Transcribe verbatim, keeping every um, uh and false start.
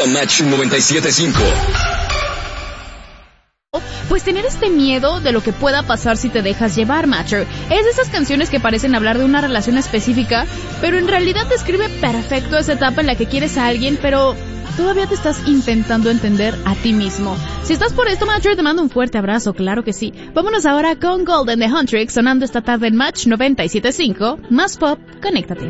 a Match noventa y siete punto cinco. Pues tener este miedo de lo que pueda pasar si te dejas llevar, Matcher. Es de esas canciones que parecen hablar de una relación específica, pero en realidad describe perfecto esa etapa en la que quieres a alguien, pero todavía te estás intentando entender a ti mismo. Si estás por esto, Matcher, te mando un fuerte abrazo, claro que sí. Vámonos ahora con Golden de Huntrix, sonando esta tarde en Match noventa y siete punto cinco. Más pop, conéctate.